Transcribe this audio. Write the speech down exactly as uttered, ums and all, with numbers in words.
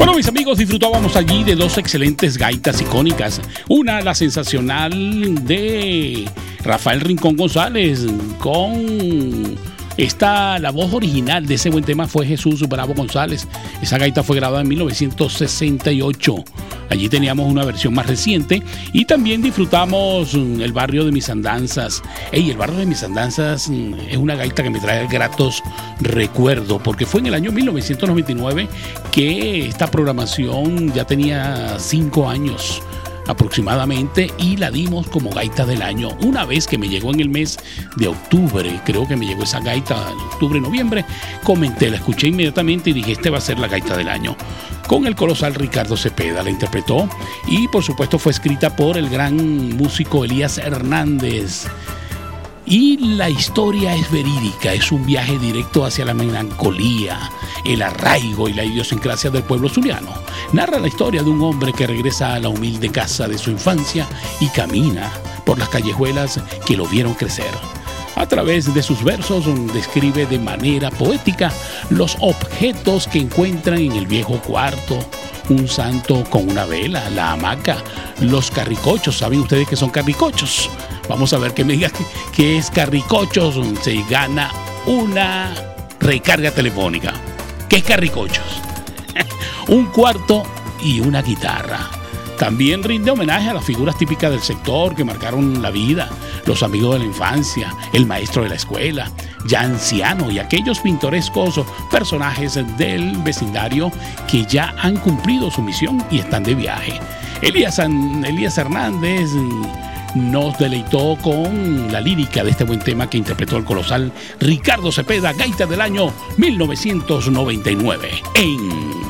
Bueno, mis amigos, disfrutábamos allí de dos excelentes gaitas icónicas. Una, la sensacional de Rafael Rincón González, con esta, la voz original de ese buen tema fue Jesús Bravo González. Esa gaita fue grabada en mil novecientos sesenta y ocho. Allí teníamos una versión más reciente y también disfrutamos El Barrio de Mis Andanzas. Ey, El Barrio de Mis Andanzas es una gaita que me trae gratos recuerdos, porque fue en el año mil novecientos noventa y nueve que esta programación ya tenía cinco años aproximadamente y la dimos como gaita del año. Una vez que me llegó en el mes de octubre, creo que me llegó esa gaita en octubre, noviembre, comenté, la escuché inmediatamente y dije, este va a ser la gaita del año. Con el colosal Ricardo Cepeda la interpretó y por supuesto fue escrita por el gran músico Elías Hernández. Y la historia es verídica, es un viaje directo hacia la melancolía, el arraigo y la idiosincrasia del pueblo zuliano. Narra la historia de un hombre que regresa a la humilde casa de su infancia y camina por las callejuelas que lo vieron crecer. A través de sus versos describe de manera poética los objetos que encuentran en el viejo cuarto. Un santo con una vela, la hamaca, los carricochos. ¿Saben ustedes qué son carricochos? Vamos a ver que me diga qué es carricochos. Se gana una recarga telefónica. ¿Qué es carricochos? Un cuarto y una guitarra. También rinde homenaje a las figuras típicas del sector que marcaron la vida, los amigos de la infancia, el maestro de la escuela, ya anciano, y aquellos pintorescos personajes del vecindario que ya han cumplido su misión y están de viaje. Elías, Elías Hernández nos deleitó con la lírica de este buen tema que interpretó el colosal Ricardo Cepeda, gaita del año mil novecientos noventa y nueve en